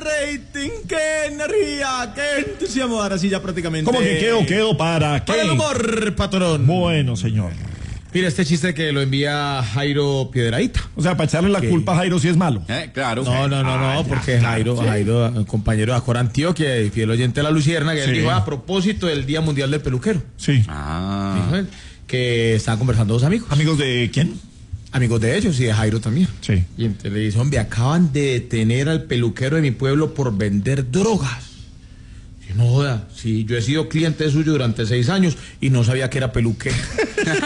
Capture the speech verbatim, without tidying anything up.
rating, qué energía, qué entusiasmo. Ahora sí ya prácticamente. ¿Cómo que quedo, quedo para qué? Para el humor, patrón. Bueno, señor. Mira, este chiste que lo envía Jairo Piedrahíta. O sea, para echarle la ¿Qué? culpa a Jairo si es malo. Eh, claro. No, no, no, no, Ah, porque ya, Jairo, claro, Jairo, eh, compañero de Acor Antioquia y fiel oyente de La Lucierna, que Sí. él dijo a propósito del Día Mundial del Peluquero. Sí. Ah. Dijo él, que estaban conversando dos amigos. ¿Amigos de quién? Amigos de ellos y de Jairo también. Sí. Y entonces le dice, hombre, acaban de detener al peluquero de mi pueblo por vender drogas. Y no joda, sí, yo he sido cliente suyo durante seis años y no sabía que era peluquero.